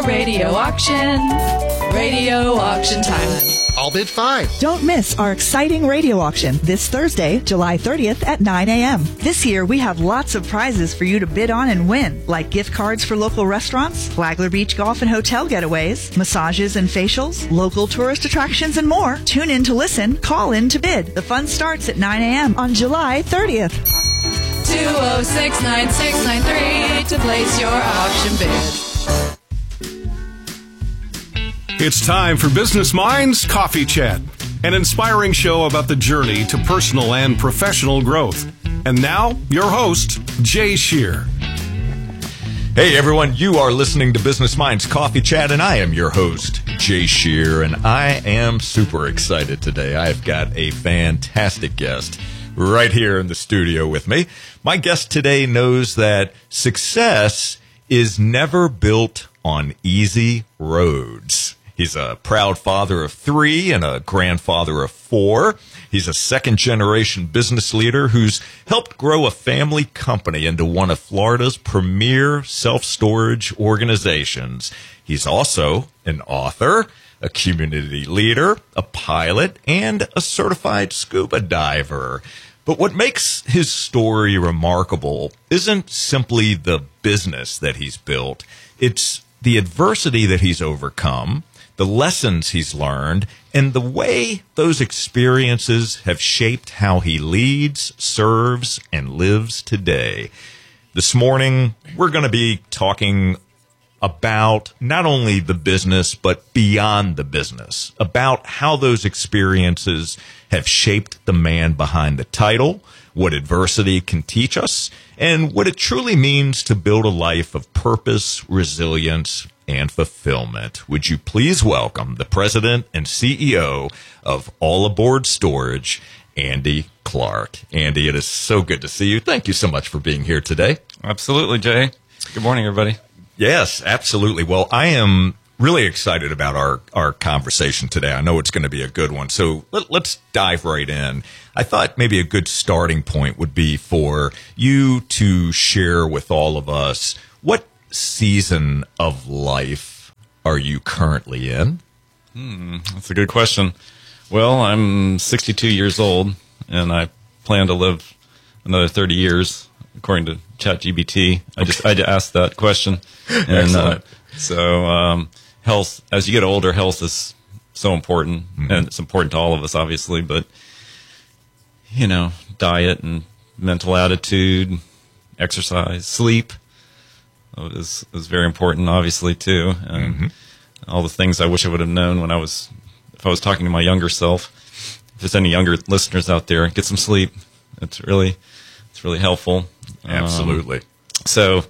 radio auction. Radio auction time. I'll bid 5. Don't miss our exciting radio auction this Thursday, July 30th at 9 a.m. This year, we have lots of prizes for you to bid on and win, like gift cards for local restaurants, Flagler Beach golf and hotel getaways, massages and facials, local tourist attractions, and more. Tune in to listen, call in to bid. The fun starts at 9 a.m. on July 30th. 206-9693 to place your auction bid. It's time for Business Minds Coffee Chat, an inspiring show about the journey to personal and professional growth. And now, your host, Jay Shear. Hey everyone, you are listening to Business Minds Coffee Chat, and I am your host, Jay Shear, and I am super excited today. I've got a fantastic guest right here in the studio with me. My guest today knows that success is never built on easy roads. He's a proud father of 3 and a grandfather of 4. He's a second-generation business leader who's helped grow a family company into one of Florida's premier self-storage organizations. He's also an author, a community leader, a pilot, and a certified scuba diver. But what makes his story remarkable isn't simply the business that he's built. It's the adversity that he's overcome, the lessons he's learned, and the way those experiences have shaped how he leads, serves, and lives today. This morning, we're going to be talking about not only the business, but beyond the business, about how those experiences have shaped the man behind the title, what adversity can teach us, and what it truly means to build a life of purpose, resilience, and fulfillment. Would you please welcome the president and CEO of All Aboard Storage, Andy Clark. Andy, it is so good to see you. Thank you so much for being here today. Absolutely, Jay. Good morning, everybody. Yes, absolutely. Well, I am really excited about our conversation today. I know it's going to be a good one. So let's dive right in. I thought maybe a good starting point would be for you to share with all of us, what season of life are you currently in? That's a good question. Well, I'm 62 years old, and I plan to live another 30 years, according to ChatGPT. I asked that question. And so health, as you get older, health is so important, and it's important to all of us, obviously, but, you know, diet and mental attitude, exercise, sleep is very important, obviously, too. And all the things I wish I would have known if I was talking to my younger self. If there's any younger listeners out there, get some sleep. It's really helpful. Absolutely. So,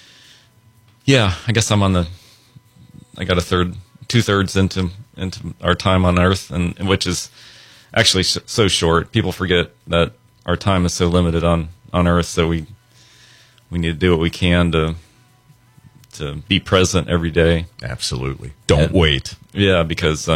yeah, I guess I got 2/3 into our time on Earth, and which is actually so short. People forget that our time is so limited on Earth, so we need to do what we can to be present every day. Absolutely. Don't wait. Yeah, because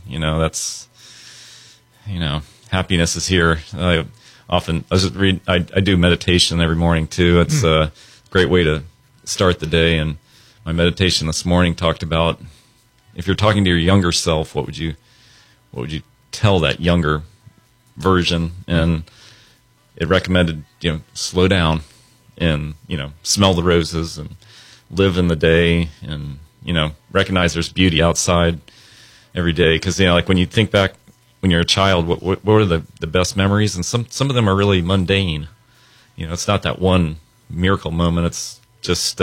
happiness is here. I do meditation every morning too. It's a great way to start the day. And my meditation this morning talked about, if you're talking to your younger self, what would you tell that younger version? And it recommended, slow down and, smell the roses and live in the day and, recognize there's beauty outside every day. Because, like when you think back when you're a child, what are the best memories? And some of them are really mundane. It's not that one miracle moment. It's just,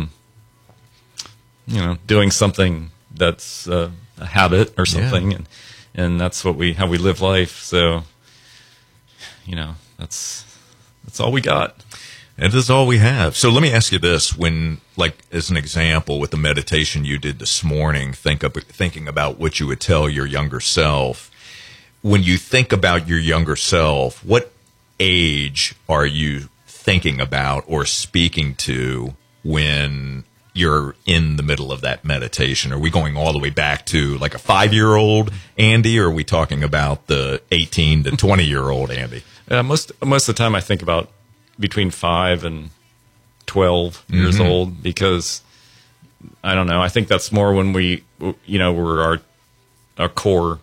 doing something that's a habit or something. Yeah. And that's how we live life. So, that's all we got. It is all we have. So let me ask you this. When, as an example, with the meditation you did this morning, thinking about what you would tell your younger self, when you think about your younger self, what age are you thinking about or speaking to when you're in the middle of that meditation? Are we going all the way back to like a 5-year-old Andy, or are we talking about the 18 to 20-year-old Andy? Most of the time I think about between 5 and 12 years old, because I don't know. I think that's more when we're our core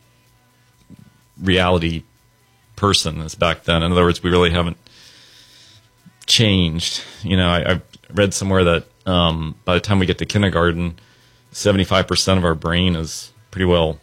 reality person is back then. In other words, we really haven't changed. I read somewhere that by the time we get to kindergarten, 75% of our brain is pretty well,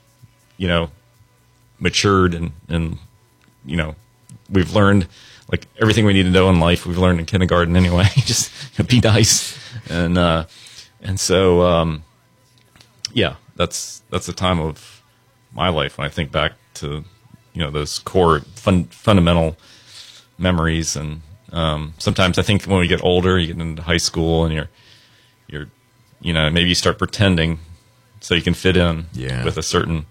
matured and we've learned like everything we need to know in life. We've learned in kindergarten anyway. Just be nice, and so that's the time of my life when I think back to those core fundamental memories. And sometimes I think when we get older, you get into high school and you're maybe you start pretending so you can fit in with a certain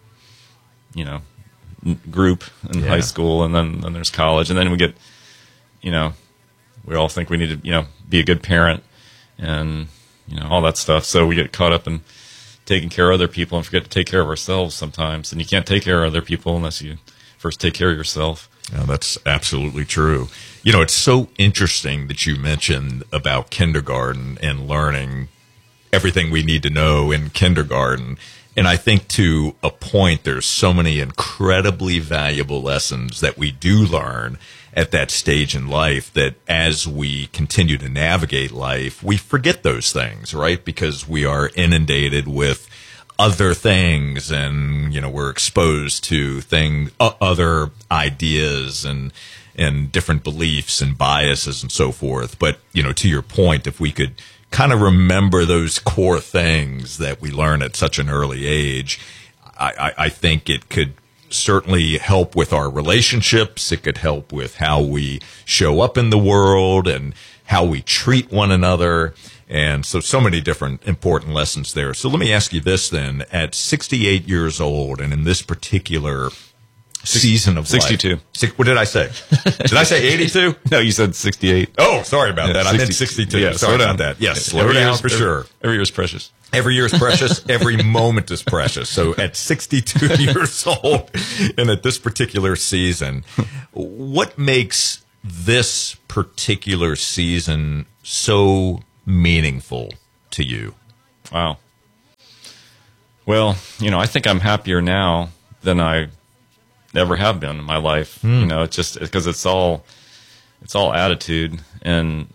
group in high school, and then there's college, and then we get we all think we need to be a good parent and all that stuff, so we get caught up in taking care of other people and forget to take care of ourselves sometimes. And you can't take care of other people unless you first take care of yourself. Yeah, that's absolutely true. It's so interesting that you mentioned about kindergarten and learning everything we need to know in kindergarten. And I think to a point, there's so many incredibly valuable lessons that we do learn at that stage in life that as we continue to navigate life, we forget those things, right? Because we are inundated with other things, and we're exposed to other ideas and different beliefs and biases and so forth. But to your point, if we could kind of remember those core things that we learn at such an early age, I think it could certainly help with our relationships. It could help with how we show up in the world and how we treat one another. And so many different important lessons there. So let me ask you this then. At 68 years old, and in this particular season of 62. Life, what did I say? Did I say 82? No, you said 68. Oh, sorry about that. 60, I meant 62. Yeah, sorry about that. Yes, slow down for sure. Every year is precious. Every year is precious. Every moment is precious. So at 62 years old and at this particular season, what makes this particular season so meaningful to you? Wow. Well, I think I'm happier now than I ever have been in my life. It's just because it's all attitude and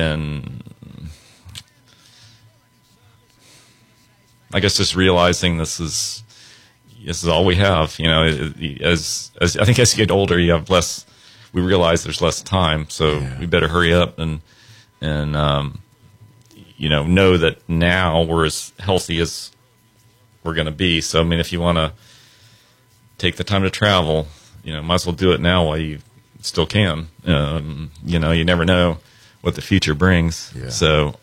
I guess just realizing this is all we have. As I think as you get older, you have less. We realize there's less time, so we better hurry up and know that now we're as healthy as we're going to be. So I mean, if you want to take the time to travel, might as well do it now while you still can. You never know what the future brings. Yeah. So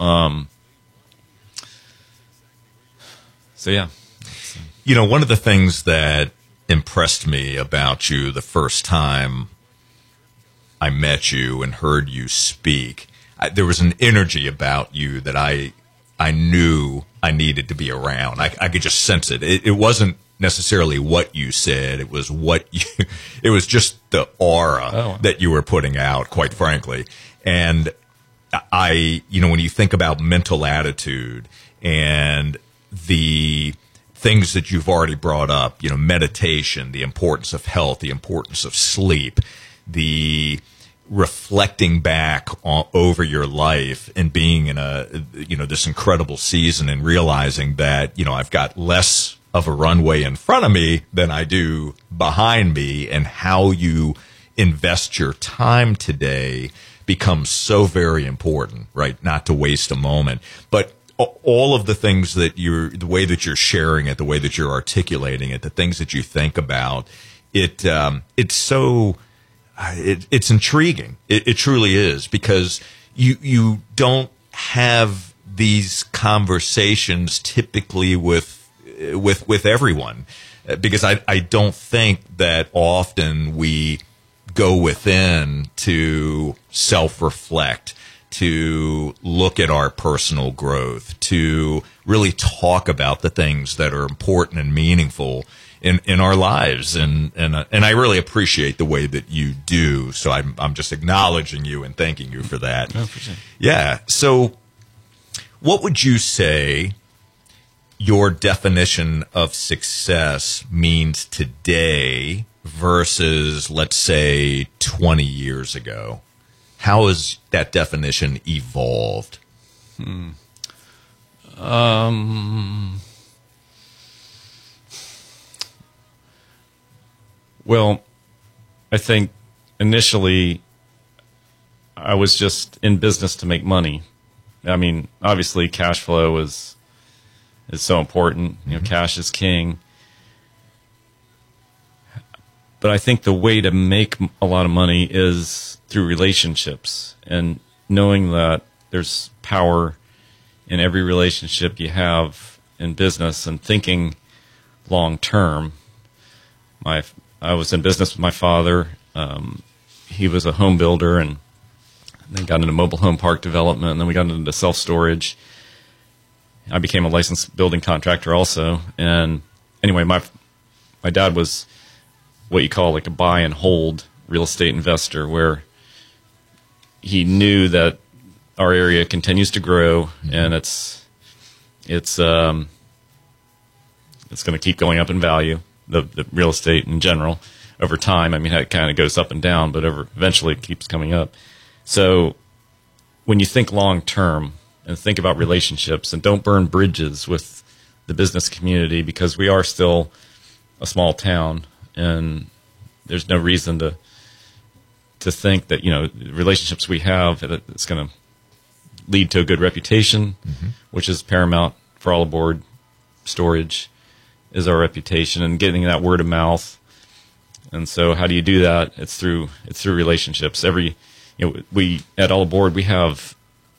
yeah. One of the things that impressed me about you the first time I met you and heard you speak, there was an energy about you that I knew I needed to be around. I could just sense it. It wasn't necessarily what you said. It was it was just the aura that you were putting out, quite frankly. And when you think about mental attitude and the things that you've already brought up, meditation, the importance of health, the importance of sleep, the reflecting back over your life and being in this incredible season and realizing that, I've got less of a runway in front of me than I do behind me, and how you invest your time today becomes so very important, right? Not to waste a moment, but all of the things that the way that you're sharing it, the way that you're articulating it, the things that you think about, it's intriguing. It truly is, because you don't have these conversations typically with everyone, because I don't think that often we go within to self-reflect, to look at our personal growth, to really talk about the things that are important and meaningful in our lives, and I really appreciate the way that you do. So I'm just acknowledging you and thanking you for that. Oh, for sure. Yeah. So What would you say your definition of success means today versus, let's say, 20 years ago? How has that definition evolved? Well, I think initially I was just in business to make money. I mean, obviously cash flow is so important. You know, cash is king. But I think the way to make a lot of money is through relationships and knowing that there's power in every relationship you have in business and thinking long term. I was in business with my father. He was a home builder and then got into mobile home park development, and then we got into self-storage. I became a licensed building contractor also. And anyway, my dad was what you call like a buy and hold real estate investor, where he knew that our area continues to grow and it's going to keep going up in value, the real estate in general over time. I mean, it kind of goes up and down, but eventually it keeps coming up. So when you think long term and think about relationships, and don't burn bridges with the business community, because we are still a small town and there's no reason to think that, you know, relationships we have, it's going to lead to a good reputation, which is paramount for All Aboard Storage, is our reputation and getting that word of mouth. And so how do you do that? It's through relationships. We at All Aboard, we have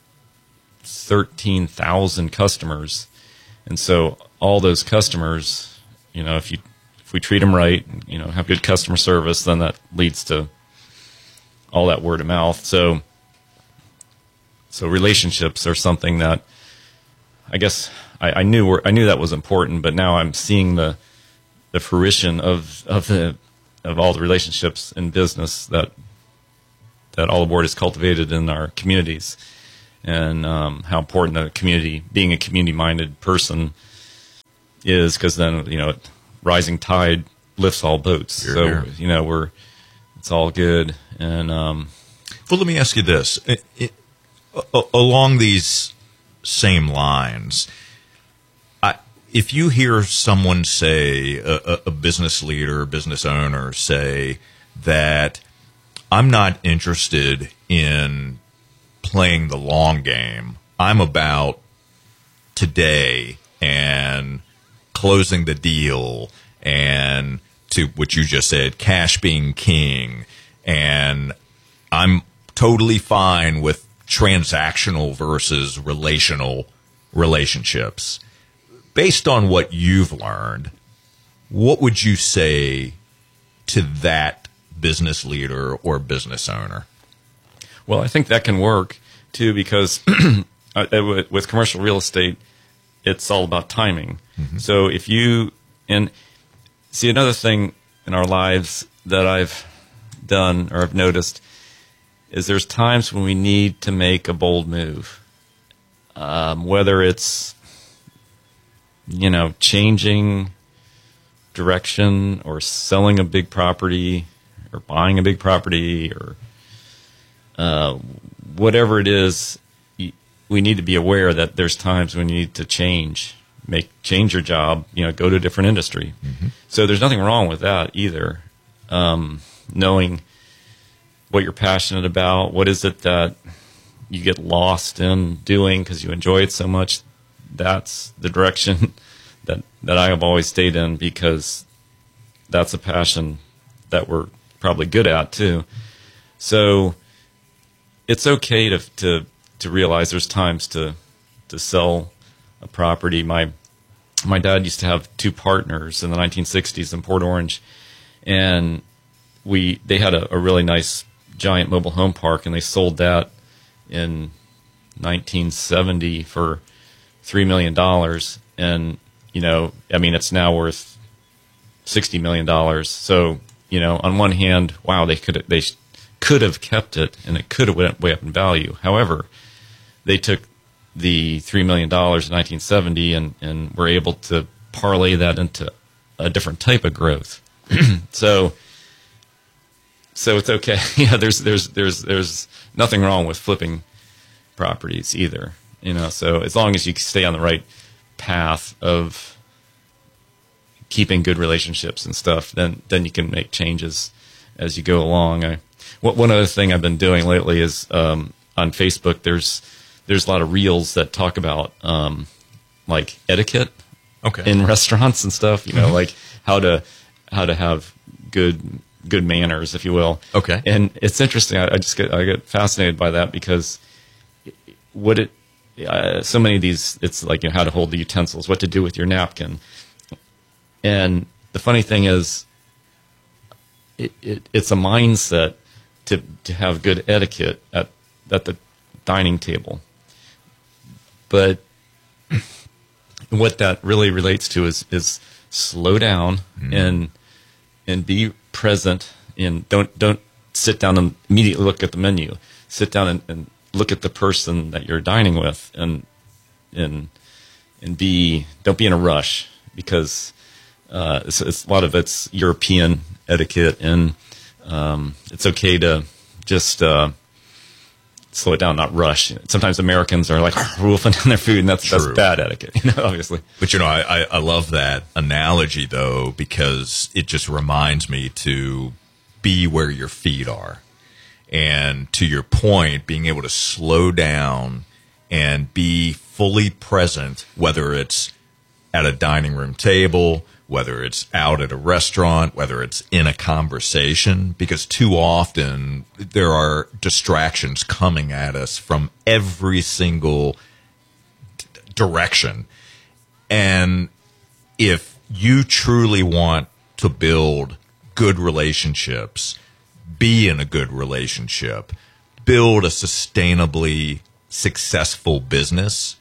13,000 customers. And so all those customers, you know, if we treat them right, you know, have good customer service, then that leads to all that word of mouth. So relationships are something that I guess I knew that was important, but now I'm seeing the fruition of all the relationships in business that All Aboard has cultivated in our communities, and how important the community, being a community-minded person, is, because then, you know, rising tide lifts all boats. Here. You know, it's all good. And well, let me ask you this: along these same lines, if you hear someone say, a business leader, business owner say that I'm not interested in playing the long game, I'm about today and closing the deal, and to what you just said, cash being king, and I'm totally fine with transactional versus relational relationships. Based on what you've learned, what would you say to that business leader or business owner? Well, I think that can work too, because with commercial real estate, it's all about timing. So if you, and see, another thing in our lives that I've done or I've noticed is there's times when we need to make a bold move, whether it's, you know, changing direction or selling a big property or buying a big property or whatever it is. We need to be aware that there's times when you need to change your job, you know, go to a different industry. So there's nothing wrong with that either. Knowing what you're passionate about, what is it that you get lost in doing because you enjoy it so much. That's the direction that I have always stayed in, because that's a passion that we're probably good at too. So it's okay to realize there's times to sell a property. My dad used to have two partners in the 1960s in Port Orange, and they had a really nice giant mobile home park, and they sold that in 1970 for $3 million. And, you know, I mean, it's now worth $60 million. So, you know, on one hand, wow, they could have kept it, and it could have went way up in value. However, they took the $3 million in 1970, and we're able to parlay that into a different type of growth. So it's okay. Yeah, there's nothing wrong with flipping properties either. So as long as you stay on the right path of keeping good relationships and stuff, then you can make changes as you go along. One other thing I've been doing lately is on Facebook. There's a lot of reels that talk about like etiquette in restaurants and stuff. Like how to have good manners, if you will. Okay. And it's interesting. I get fascinated by that because so many of these, it's like how to hold the utensils, what to do with your napkin. And the funny thing is, it's a mindset to have good etiquette at the dining table. But what that really relates to is slow down and be present, and don't sit down and immediately look at the menu. Sit down and look at the person that you're dining with, and don't be in a rush, because it's a lot of it's European etiquette, and it's okay to just slow it down, not rush. Sometimes Americans are like wolfing on their food, and that's bad etiquette, obviously. But I love that analogy though, because it just reminds me to be where your feet are. And to your point, being able to slow down and be fully present, whether it's at a dining room table, whether it's out at a restaurant, whether it's in a conversation, because too often there are distractions coming at us from every single direction. And if you truly want to build good relationships, be in a good relationship, build a sustainably successful business,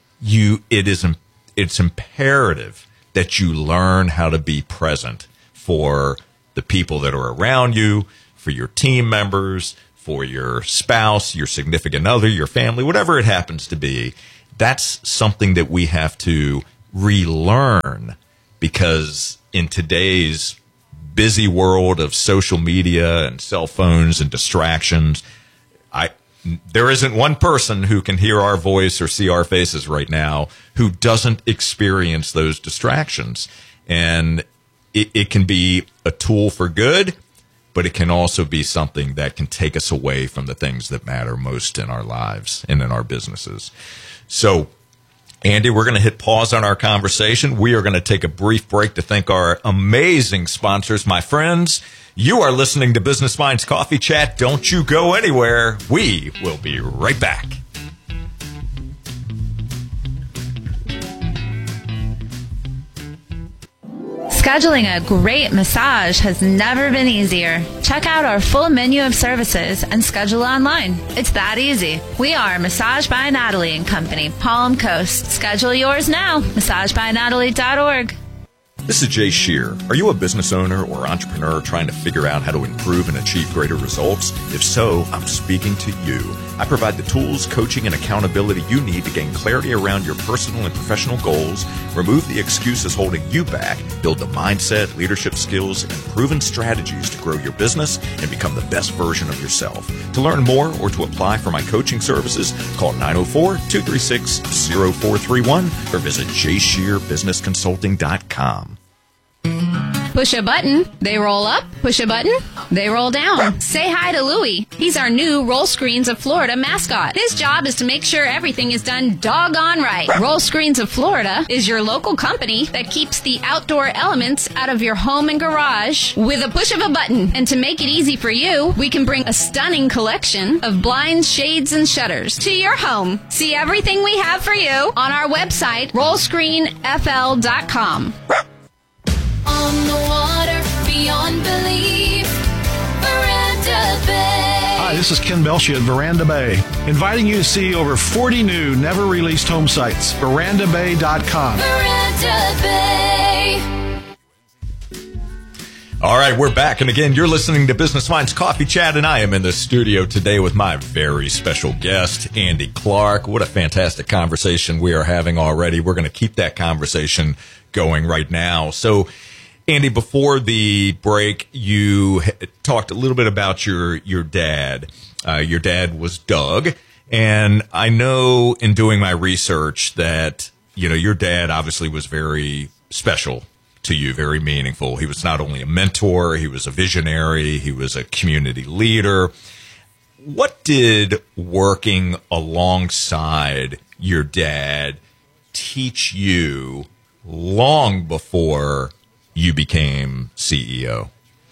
it's imperative that you learn how to be present for the people that are around you, for your team members, for your spouse, your significant other, your family, whatever it happens to be. That's something that we have to relearn, because in today's busy world of social media and cell phones and distractions, there isn't one person who can hear our voice or see our faces right now who doesn't experience those distractions. And it can be a tool for good, but it can also be something that can take us away from the things that matter most in our lives and in our businesses. So, Andy, we're going to hit pause on our conversation. We are going to take a brief break to thank our amazing sponsors. My friends, you are listening to Business Minds Coffee Chat. Don't you go anywhere. We will be right back. Scheduling a great massage has never been easier. Check out our full menu of services and schedule online. It's that easy. We are Massage by Natalie and Company, Palm Coast. Schedule yours now. MassageByNatalie.org. This is Jay Shear. Are you a business owner or entrepreneur trying to figure out how to improve and achieve greater results? If so, I'm speaking to you. I provide the tools, coaching, and accountability you need to gain clarity around your personal and professional goals, remove the excuses holding you back, build the mindset, leadership skills, and proven strategies to grow your business and become the best version of yourself. To learn more or to apply for my coaching services, call 904-236-0431 or visit JayShearBusinessConsulting.com. Push a button, they roll up. Push a button, they roll down. Say hi to Louie. He's our new Roll Screens of Florida mascot. His job is to make sure everything is done doggone right. Roll Screens of Florida is your local company that keeps the outdoor elements out of your home and garage with a push of a button. And to make it easy for you, we can bring a stunning collection of blinds, shades, and shutters to your home. See everything we have for you on our website, rollscreenfl.com. On the water, beyond belief, Veranda Bay. Hi, this is Ken Belshie at Veranda Bay, inviting you to see over 40 new, never-released home sites. VerandaBay.com. Veranda Bay. All right, we're back. And again, you're listening to Business Minds Coffee Chat, and I am in the studio today with my very special guest, Andy Clark. What a fantastic conversation we are having already. We're going to keep that conversation going right now. So, Andy, before the break, you talked a little bit about your dad. Your dad was Doug, and I know in doing my research that, your dad obviously was very special to you, very meaningful. He was not only a mentor, he was a visionary, he was a community leader. What did working alongside your dad teach you long before you became CEO?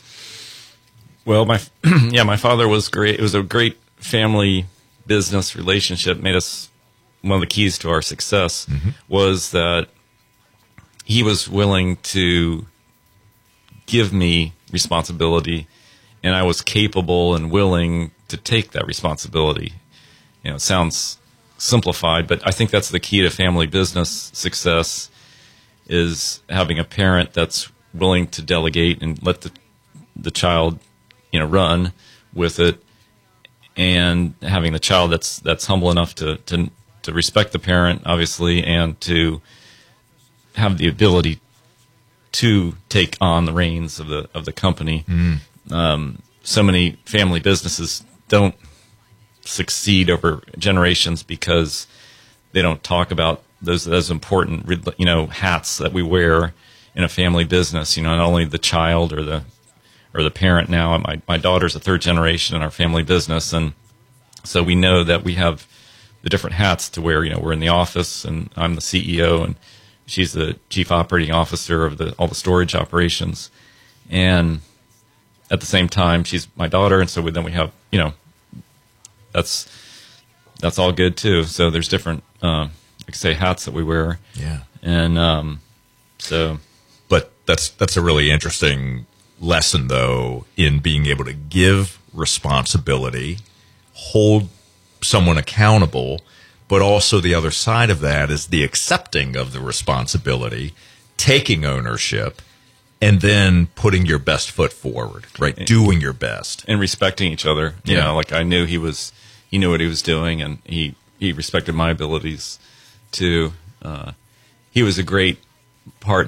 Well, my father was great. It was a great family business relationship. Made us, one of the keys to our success was that he was willing to give me responsibility, and I was capable and willing to take that responsibility. It sounds simplified, but I think that's the key to family business success, is having a parent that's willing to delegate and let the child, run with it, and having the child that's humble enough to respect the parent, obviously, and to have the ability to take on the reins of the company. So many family businesses don't succeed over generations because they don't talk about those important hats that we wear in a family business. Not only the child or the parent. Now my daughter's a third generation in our family business, and so we know that we have the different hats to wear. We're in the office, and I'm the CEO, and she's the chief operating officer of all the storage operations. And at the same time, she's my daughter. And so then we have, that's all good too. So there's different, hats that we wear. Yeah. And, but that's a really interesting lesson though, in being able to give responsibility, hold someone accountable, but also the other side of that is the accepting of the responsibility, taking ownership, and then putting your best foot forward, right? Doing your best. And respecting each other. Like I knew he knew what he was doing, and he respected my abilities too. He was a great partner.